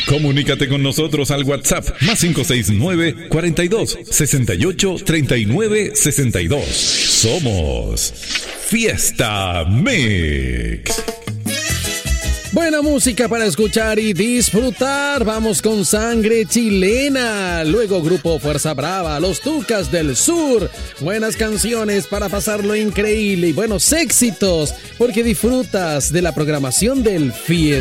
Comunícate con nosotros al WhatsApp más 569 42 68 39 62. Somos Fiesta Mix. Buena música para escuchar y disfrutar. Vamos con Sangre Chilena. Luego Grupo Fuerza Brava, Los Tucas del Sur. Buenas canciones para pasarlo increíble y buenos éxitos, porque disfrutas de la programación del Fiesta.